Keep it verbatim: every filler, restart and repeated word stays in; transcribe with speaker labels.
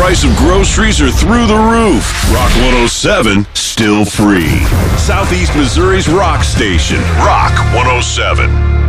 Speaker 1: price of groceries are through the roof. Rock one oh seven, still free. Southeast Missouri's rock station. Rock one oh seven.